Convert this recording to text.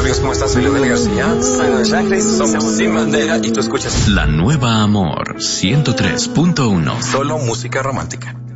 amigos, ¿cómo estás? Soy Leodel García. Soy Noel Shackley. Somos Sin Bandera y tú escuchas La Nueva Amor 103.1. Solo música romántica.